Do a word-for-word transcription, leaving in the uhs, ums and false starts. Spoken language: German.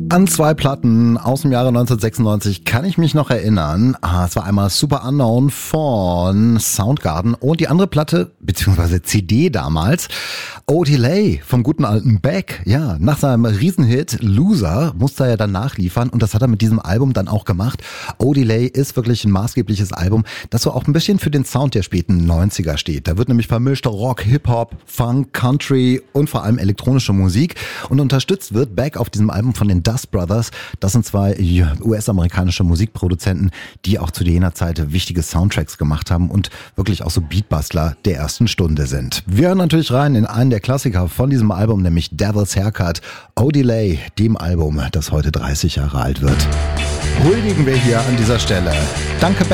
An zwei Platten aus dem Jahre neunzehnhundertsechsundneunzig kann ich mich noch erinnern. Ah, es war einmal Super Unknown von Soundgarden und die andere Platte, beziehungsweise C D damals, O-Delay vom guten alten Beck. Ja, nach seinem Riesenhit Loser musste er ja dann nachliefern und das hat er mit diesem Album dann auch gemacht. O-Delay ist wirklich ein maßgebliches Album, das so auch ein bisschen für den Sound der späten neunziger steht. Da wird nämlich vermischt Rock, Hip-Hop, Funk, Country und vor allem elektronische Musik und unterstützt wird Beck auf diesem Album von den Dust Brothers. Das sind zwei U S-amerikanische Musikproduzenten, die auch zu jener Zeit wichtige Soundtracks gemacht haben und wirklich auch so Beatbustler der ersten Stunde sind. Wir hören natürlich rein in einen der Klassiker von diesem Album, nämlich Devil's Haircut, O-Delay, dem Album, das heute dreißig Jahre alt wird. Huldigen wir hier an dieser Stelle. Danke, Beck.